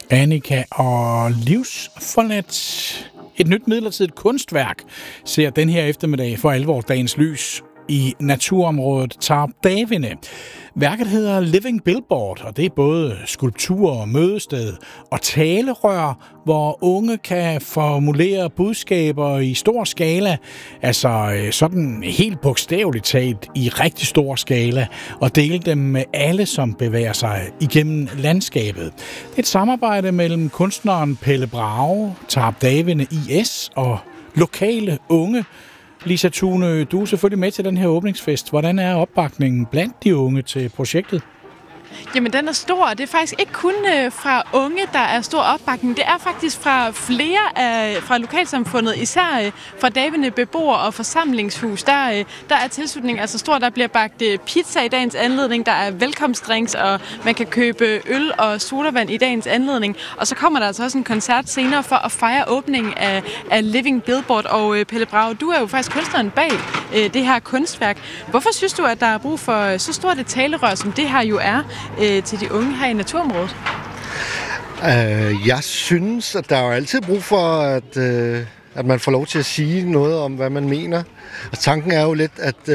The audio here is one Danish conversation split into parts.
Annika og livsforladt. Et nyt midlertidigt kunstværk ser den her eftermiddag for alvor dagens lys i naturområdet Tarp Davinde. Værket hedder Living Billboard, og det er både skulptur, mødested og talerør, hvor unge kan formulere budskaber i stor skala, altså sådan helt bogstaveligt talt i rigtig stor skala, og dele dem med alle, som bevæger sig igennem landskabet. Det er et samarbejde mellem kunstneren Pelle Brage, Tarp Davinde IS og lokale unge. Lisa Thune, du er selvfølgelig med til den her åbningsfest. Hvordan er opbakningen blandt de unge til projektet? Jamen, den er stor. Det er faktisk ikke kun fra unge, der er stor opbakning. Det er faktisk fra flere fra lokalsamfundet, især fra Davinde beboere og forsamlingshus. Der er tilslutningen altså stor. Der bliver bagt pizza i dagens anledning. Der er velkomstdrinks, og man kan købe øl og sodavand i dagens anledning. Og så kommer der altså også en koncert senere for at fejre åbningen af Living Billboard. Og Pelle Brage, du er jo faktisk kunstneren bag det her kunstværk. Hvorfor synes du, at der er brug for så stort et talerør, som det her jo er, til de unge her i naturområdet? Jeg synes, at der er jo altid brug for, at man får lov til at sige noget om, hvad man mener. Og tanken er jo lidt,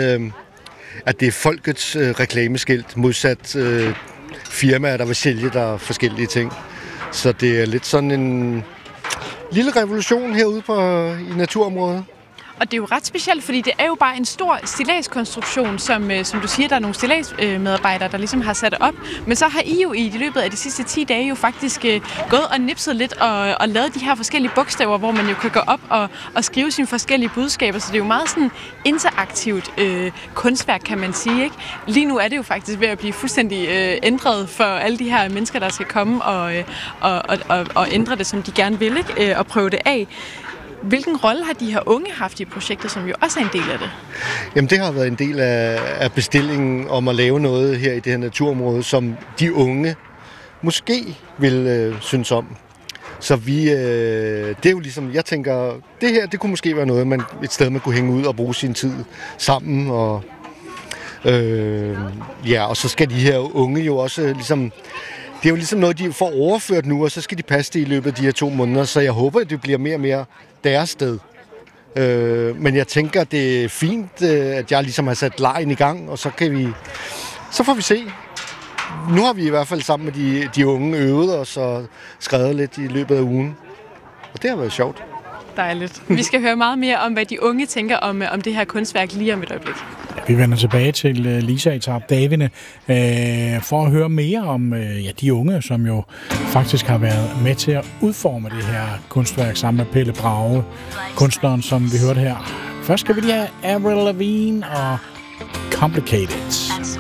at det er folkets reklameskilt, modsat firmaer, der vil sælge der forskellige ting. Så det er lidt sådan en lille revolution herude i naturområdet. Og det er jo ret specielt, fordi det er jo bare en stor stilladskonstruktion, som du siger, der er nogle stilladsmedarbejdere, der ligesom har sat op. Men så har I jo i løbet af de sidste 10 dage jo faktisk gået og nipset lidt og lavet de her forskellige bogstaver, hvor man jo kan gå op og skrive sine forskellige budskaber. Så det er jo meget sådan interaktivt kunstværk, kan man sige, ikke? Lige nu er det jo faktisk ved at blive fuldstændig ændret for alle de her mennesker, der skal komme og ændre det, som de gerne vil, ikke? Og prøve det af. Hvilken rolle har de her unge haft i projektet, som jo også er en del af det? Jamen, det har været en del af bestillingen om at lave noget her i det her naturområde, som de unge måske vil synes om. Så det er jo ligesom, jeg tænker, det her, det kunne måske være noget, et sted, man kunne hænge ud og bruge sin tid sammen. Og så skal de her unge jo også ligesom... Det er jo ligesom noget, de får overført nu, og så skal de passe det i løbet af de her 2 måneder, så jeg håber, at det bliver mere og mere deres sted. Men jeg tænker, at det er fint, at jeg ligesom har sat lejen i gang, og så får vi se. Nu har vi i hvert fald sammen med de unge øvet os og skrevet lidt i løbet af ugen, og det har været sjovt. Dejligt. Vi skal høre meget mere om, hvad de unge tænker om det her kunstværk lige om et øjeblik. Vi vender tilbage til Lisa i Tarp Davinde for at høre mere om de unge, som jo faktisk har været med til at udforme det her kunstværk sammen med Pelle Brage, kunstneren, som vi hørte her. Først skal vi lige have Avril Lavigne og Complicated.